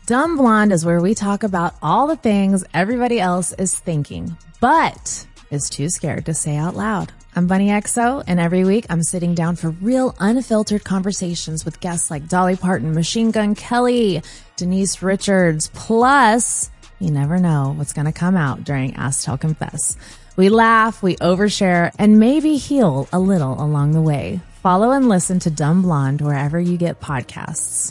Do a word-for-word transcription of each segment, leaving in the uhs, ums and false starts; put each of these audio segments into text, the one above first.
Dumb Blonde is where we talk about all the things everybody else is thinking, but is too scared to say out loud. I'm Bunny X O, and every week I'm sitting down for real unfiltered conversations with guests like Dolly Parton, Machine Gun Kelly, Denise Richards, plus you never know what's going to come out during Ask Tell Confess. We laugh, we overshare, and maybe heal a little along the way. Follow and listen to Dumb Blonde wherever you get podcasts.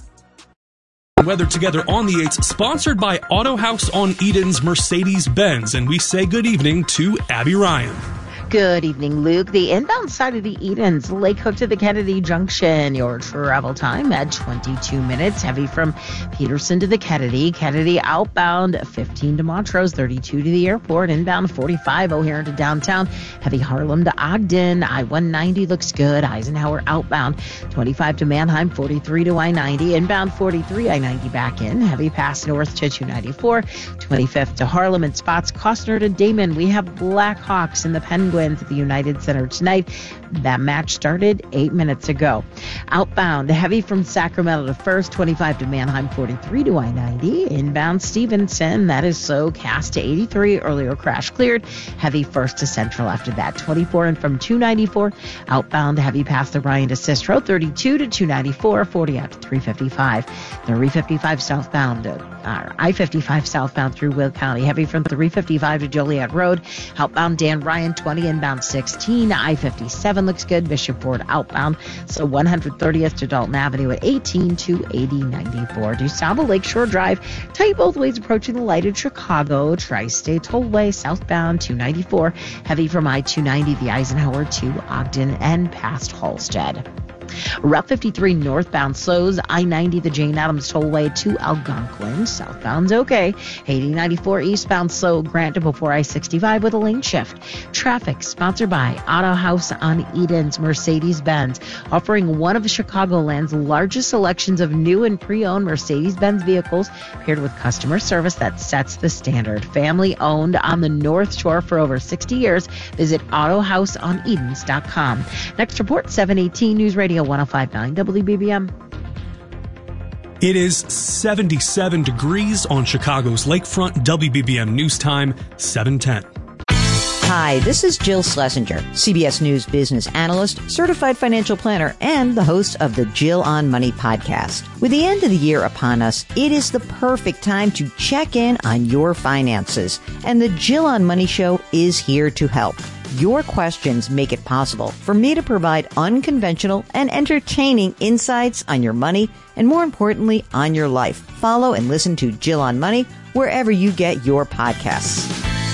Weather Together on the eighth, sponsored by Auto House on Eden's Mercedes-Benz. And we say good evening to Abby Ryan. Good evening, Luke. The inbound side of the Edens, Lake Hook to the Kennedy Junction. Your travel time at twenty-two minutes. Heavy from Peterson to the Kennedy. Kennedy outbound fifteen to Montrose, thirty-two to the airport. Inbound forty-five O'Hare to downtown. Heavy Harlem to Ogden. I one ninety looks good. Eisenhower outbound twenty-five to Manheim, forty-three to I ninety. Inbound forty-three, I ninety back in. Heavy pass north to two ninety-four. twenty-fifth to Harlem and spots Costner to Damon. We have Blackhawks in the Penguins at the United Center tonight. That match started eight minutes ago. Outbound, heavy from Sacramento to First, twenty-five to Manheim, forty-three to I ninety. Inbound Stevenson, that is so, Cass to eighty-three, earlier crash cleared. Heavy First to Central after that, twenty-four and from two ninety-four. Outbound, heavy past the Ryan to Cistro, thirty-two to two ninety-four, forty out to three fifty-five. three fifty-five southbound, uh, I fifty-five southbound through Will County. Heavy from three fifty-five to Joliet Road. Outbound Dan Ryan, twenty, inbound sixteen. I fifty-seven looks good. Bishop Ford outbound. So one thirtieth to Dalton Avenue at eighteen to eighty ninety-four. DuSable Lakeshore Drive. Tight both ways approaching the light at Chicago. Tri-State Tollway southbound two ninety-four. Heavy from I two ninety, the Eisenhower to Ogden and past Halstead. Route fifty-three northbound slows. I ninety, the Jane Addams Tollway to Algonquin. Southbound's okay. eighty ninety-four eastbound slow. Grant to before I sixty-five with a lane shift. Traffic sponsored by Auto House on Eden's Mercedes-Benz, offering one of Chicagoland's largest selections of new and pre-owned Mercedes-Benz vehicles, paired with customer service that sets the standard. Family owned on the North Shore for over sixty years. Visit auto house on edens dot com. Next report, seven eighteen News Radio one oh five point nine W B B M. It is seventy-seven degrees on Chicago's lakefront. W B B M News Time, seven ten. Hi, this is Jill Schlesinger, C B S News business analyst, certified financial planner, and the host of the Jill on Money podcast. With the end of the year upon us, it is the perfect time to check in on your finances, and the Jill on Money show is here to help. Your questions make it possible for me to provide unconventional and entertaining insights on your money and, more importantly, on your life. Follow and listen to Jill on Money wherever you get your podcasts.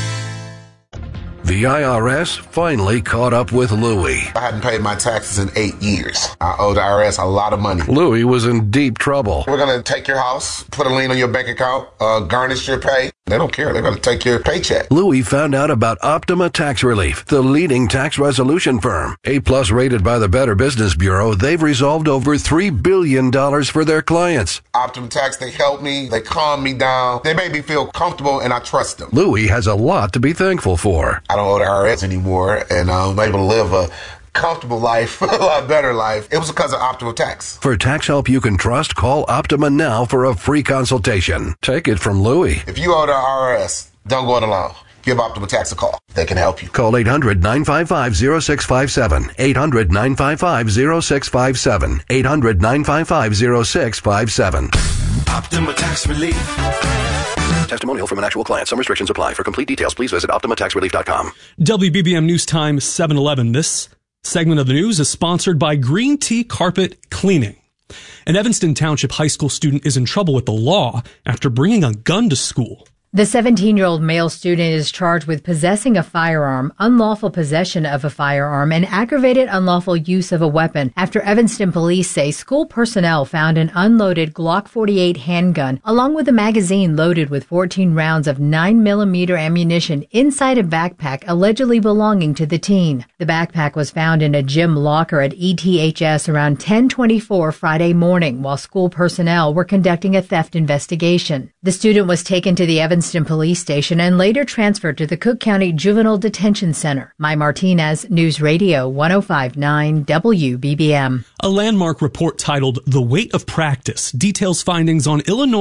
The I R S finally caught up with Louie. I hadn't paid my taxes in eight years. I owe the I R S a lot of money. Louie was in deep trouble. We're going to take your house, put a lien on your bank account, uh, garnish your pay. They don't care. They're going to take your paycheck. Louie found out about Optima Tax Relief, the leading tax resolution firm. A-plus rated by the Better Business Bureau, they've resolved over three billion dollars for their clients. Optima Tax, they help me. They calm me down. They make me feel comfortable, and I trust them. Louie has a lot to be thankful for. I don't owe the I R S anymore, and I'm able to live a comfortable life, a lot better life. It was because of Optima Tax. For tax help you can trust, call Optima now for a free consultation. Take it from Louie. If you owe the I R S, don't go it alone. Give Optima Tax a call. They can help you. Call eight hundred nine five five oh six five seven. eight hundred nine five five oh six five seven. eight hundred nine five five oh six five seven. Optima Tax Relief. Testimonial from an actual client. Some restrictions apply. For complete details, please visit optima tax relief dot com. W B B M News Time, seven eleven. This segment of the news is sponsored by Green Tea Carpet Cleaning. An Evanston Township high school student is in trouble with the law after bringing a gun to school. The seventeen-year-old male student is charged with possessing a firearm, unlawful possession of a firearm, and aggravated unlawful use of a weapon after Evanston police say school personnel found an unloaded Glock forty-eight handgun along with a magazine loaded with fourteen rounds of nine millimeter ammunition inside a backpack allegedly belonging to the teen. The backpack was found in a gym locker at E T H S around ten twenty-four Friday morning while school personnel were conducting a theft investigation. The student was taken to the Evanston Police Station and later transferred to the Cook County Juvenile Detention Center. Mai Martinez, News Radio one oh five point nine W B B M. A landmark report titled The Weight of Practice details findings on Illinois